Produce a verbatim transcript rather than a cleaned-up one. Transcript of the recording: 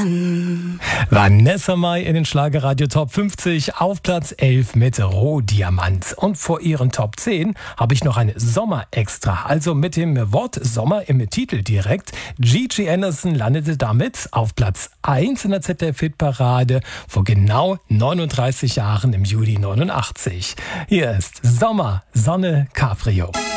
Singen. Vanessa Mai in den Schlagerradio Top fünfzig auf Platz elf mit Rohdiamant. Und vor ihren Top zehn habe ich noch eine Sommer-Extra. Also mit dem Wort Sommer im Titel direkt. Gigi Anderson landete damit auf Platz eins in der Z D F-Hitparade vor genau neununddreißig Jahren im Juli neunundachtzig. Hier ist Sommer, Sonne, Cabrio.